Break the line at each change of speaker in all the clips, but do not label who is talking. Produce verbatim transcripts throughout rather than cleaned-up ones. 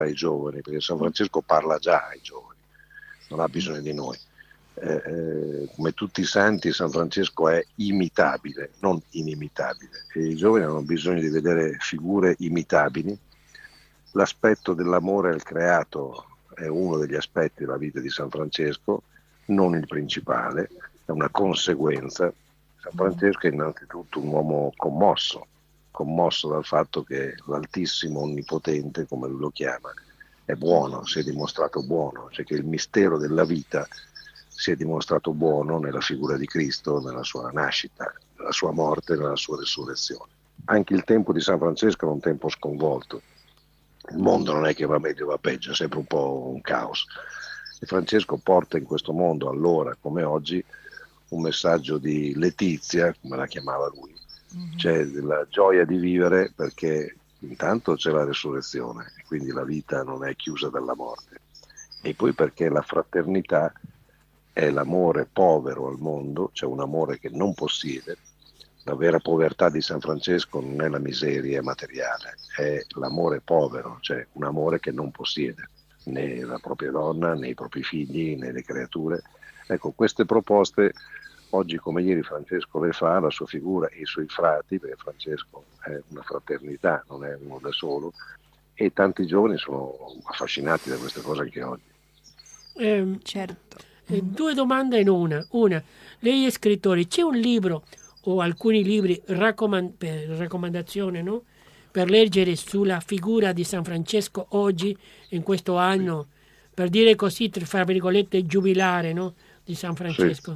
ai giovani, perché San Francesco parla già ai giovani, non ha bisogno di noi. Eh, eh, come tutti i santi, San Francesco è imitabile, non inimitabile, e i giovani hanno bisogno di vedere figure imitabili. L'aspetto dell'amore al creato è uno degli aspetti della vita di San Francesco, non il principale, è una conseguenza. San Francesco è innanzitutto un uomo commosso, commosso dal fatto che l'Altissimo Onnipotente, come lui lo chiama, è buono, si è dimostrato buono, cioè che il mistero della vita si è dimostrato buono nella figura di Cristo, nella sua nascita, nella sua morte, nella sua resurrezione. Anche il tempo di San Francesco è un tempo sconvolto. Il mondo non è che va meglio o va peggio, è sempre un po' un caos. E Francesco porta in questo mondo, allora come oggi, un messaggio di letizia, come la chiamava lui, mm-hmm. cioè della gioia di vivere, perché intanto c'è la resurrezione, quindi la vita non è chiusa dalla morte, e poi perché la fraternità è l'amore povero al mondo, cioè un amore che non possiede. La vera povertà di San Francesco non è la miseria materiale, è l'amore povero, cioè un amore che non possiede né la propria donna, né i propri figli, né le creature. Ecco, queste proposte oggi come ieri Francesco le fa, la sua figura e i suoi frati, perché Francesco è una fraternità, non è uno da solo, e tanti giovani sono affascinati da queste cose anche oggi.
Eh, certo. Eh, due domande in una. Una, lei è scrittore, c'è un libro o alcuni libri raccomand- per raccomandazione, no? Per leggere sulla figura di San Francesco oggi, in questo anno, sì. Per dire così, tra virgolette, giubilare, no? Di San Francesco.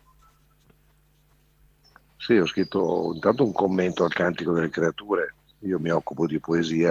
Sì. Sì, ho scritto intanto un commento al Cantico delle Creature. Io mi occupo di poesia.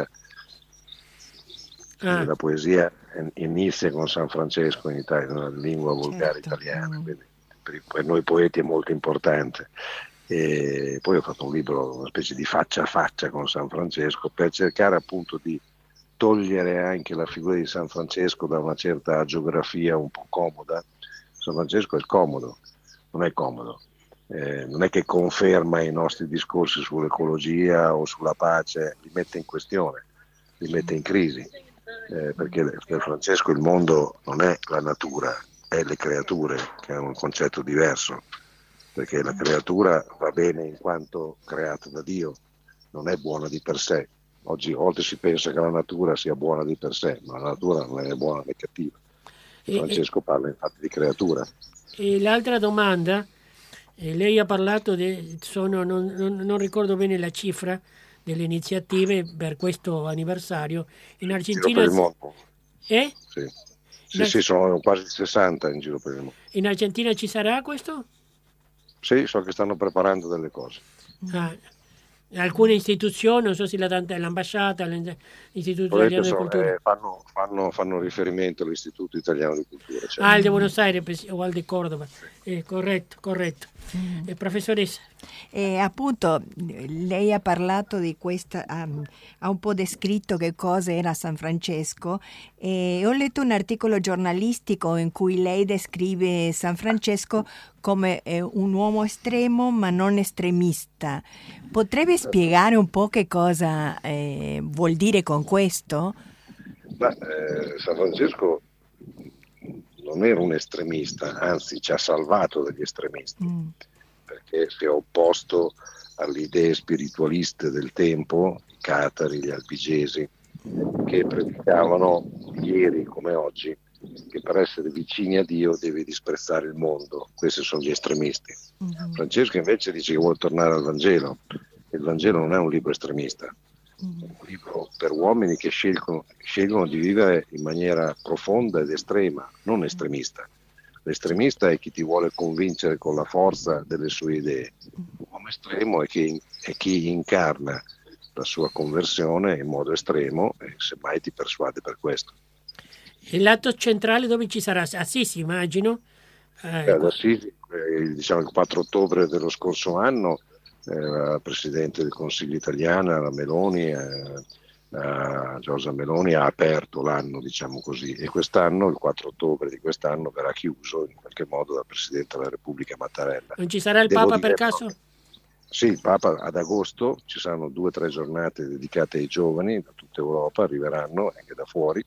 Ah. La poesia inizia con San Francesco in Italia, nella lingua volgare certo. italiana, quindi per, per noi poeti è molto importante. E poi ho fatto un libro, una specie di faccia a faccia con San Francesco, per cercare appunto di togliere anche la figura di San Francesco da una certa geografia un po' comoda. San Francesco è comodo, non è comodo, eh, non è che conferma i nostri discorsi sull'ecologia o sulla pace, li mette in questione, li mette in crisi, eh, perché per Francesco il mondo non è la natura, è le creature, che è un concetto diverso. Perché la creatura va bene in quanto creata da Dio, non è buona di per sé. Oggi a volte si pensa che la natura sia buona di per sé, ma la natura non è buona né cattiva. E Francesco e, parla infatti di creatura.
E l'altra domanda, eh, lei ha parlato, di, sono, non, non, non ricordo bene la cifra delle iniziative per questo anniversario. In Argentina...
In giro per il mondo.
Eh?
Sì, sì, sì, sono quasi sessanta in giro per il mondo.
In Argentina ci sarà questo?
Sì, so che stanno preparando delle cose.
Ah, alcune istituzioni, non so se la, l'ambasciata, l'Istituto Italiano
so,
di Cultura.
Eh, fanno, fanno, fanno riferimento all'Istituto Italiano di Cultura. Certo.
Ah, il di Buenos Aires o al di Cordova. Eh, corretto, corretto. Eh, professoressa.
E appunto lei ha parlato di questa, um, ha un po' descritto che cosa era San Francesco, e ho letto un articolo giornalistico in cui lei descrive San Francesco come eh, un uomo estremo ma non estremista. Potrebbe spiegare un po' che cosa eh, vuol dire con questo?
Ma, eh, San Francesco non era un estremista, anzi ci ha salvato dagli estremisti. Mm. Perché si è opposto alle idee spiritualiste del tempo, i catari, gli albigesi, che predicavano ieri come oggi che per essere vicini a Dio devi disprezzare il mondo. Questi sono gli estremisti. Mm-hmm. Francesco invece dice che vuole tornare al Vangelo. Il Vangelo non è un libro estremista, mm-hmm. è un libro per uomini che scelgono, scelgono di vivere in maniera profonda ed estrema, non estremista. L'estremista è chi ti vuole convincere con la forza delle sue idee. L'uomo estremo è chi, è chi incarna la sua conversione in modo estremo e semmai ti persuade per questo.
E l'atto centrale dove ci sarà? Assisi, immagino?
Eh, ad Assisi, eh, diciamo il quattro ottobre dello scorso anno, eh, la Presidente del Consiglio italiana, la Meloni, eh, Uh, Giorgia Meloni ha aperto l'anno, diciamo così, e quest'anno, il quattro ottobre di quest'anno, verrà chiuso in qualche modo dal Presidente della Repubblica Mattarella.
Non ci sarà il
Devo
Papa per
dire,
caso?
Sì, il Papa ad agosto ci saranno due o tre giornate dedicate ai giovani da tutta Europa, arriveranno anche da fuori,